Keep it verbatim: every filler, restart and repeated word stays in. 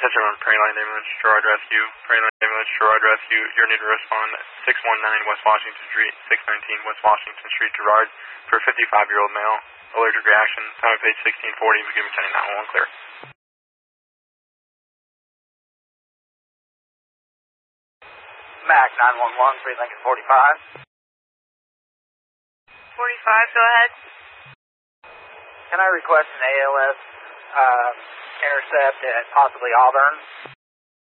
Attention on Prairie Line Ambulance, Gerard Rescue. Prairie Line Ambulance, Gerard Rescue. You're need to respond six one nine West Washington Street, six nineteen West Washington Street, Gerard, for a fifty-five-year-old male. Allergic reaction. Time of page sixteen forty. McGibbon County nine one one clear. Mac nine one one, three Lincoln forty-five. forty-five, go ahead. Can I request an A L S uh, intercept at possibly Auburn?